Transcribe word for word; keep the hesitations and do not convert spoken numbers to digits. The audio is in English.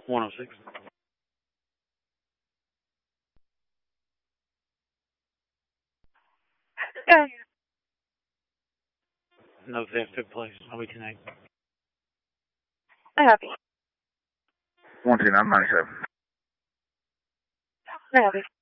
one oh six. Yeah. No theft took place. I'll be tonight. I have you. one two nine nine seven. I have you.